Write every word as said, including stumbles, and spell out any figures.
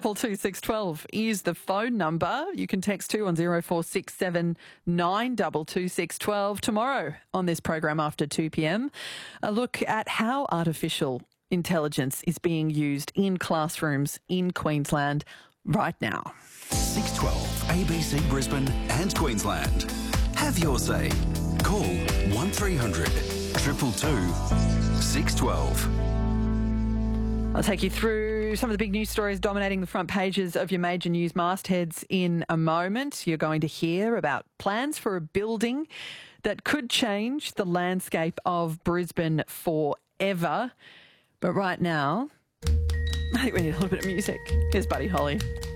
double two six twelve is the phone number. You can text two on zero four six seven nine double two six twelve. Tomorrow on this program after two p.m, a look at how artificial intelligence is being used in classrooms in Queensland right now. six twelve A B C Brisbane and Queensland. Have your say. Call one three hundred two two two six one two. I'll take you through some of the big news stories dominating the front pages of your major news mastheads in a moment. You're going to hear about plans for a building that could change the landscape of Brisbane forever. But right now, I think we need a little bit of music. Here's Buddy Holly.